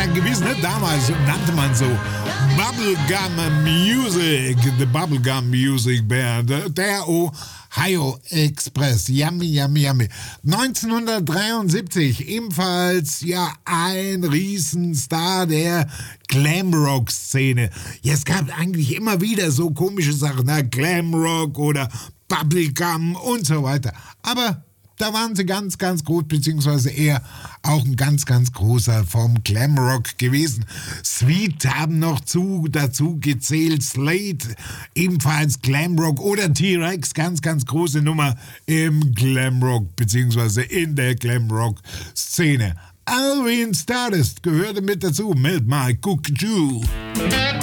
Zeit gewesen, ne? Damals nannte man so Bubblegum Music, the Bubblegum Music Band, der Ohio Express, yummy, yummy, yummy. 1973 ebenfalls, ja, ein Riesenstar der Glamrock-Szene. Ja, es gab eigentlich immer wieder so komische Sachen, ne? Glamrock oder Bubblegum und so weiter. Aber da waren sie ganz, ganz groß, beziehungsweise eher auch ein ganz, ganz großer vom Glamrock gewesen. Sweet haben noch dazu gezählt, Slade, ebenfalls Glamrock oder T-Rex, ganz, ganz große Nummer im Glamrock, beziehungsweise in der Glamrock-Szene. Alvin Stardust gehörte mit dazu, mit My Cook Jew.